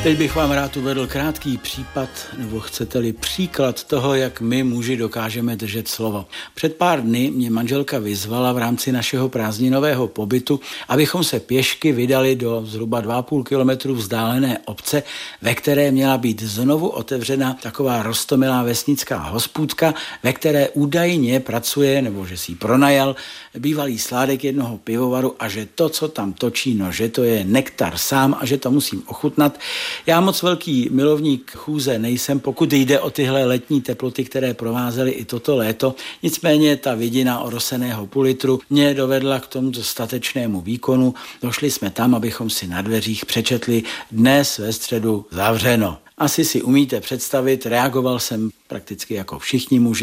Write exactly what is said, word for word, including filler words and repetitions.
Teď bych vám rád uvedl krátký případ, nebo chcete-li příklad toho, jak my muži dokážeme držet slovo. Před pár dny mě manželka vyzvala v rámci našeho prázdninového pobytu, abychom se pěšky vydali do zhruba dva a půl kilometru vzdálené obce, ve které měla být znovu otevřena taková roztomilá vesnická hospůdka, ve které údajně pracuje, nebo že si ji pronajal, bývalý sládek jednoho pivovaru a že to, co tam točí, no, že to je nektar sám a že to musím ochutnat. Já moc velký milovník chůze nejsem, pokud jde o tyhle letní teploty, které provázely i toto léto. Nicméně ta vidina oroseného půl litru mě dovedla k tomu dostatečnému výkonu. Došli jsme tam, abychom si na dveřích přečetli dnes ve středu zavřeno. Asi si umíte představit, reagoval jsem prakticky jako všichni muži.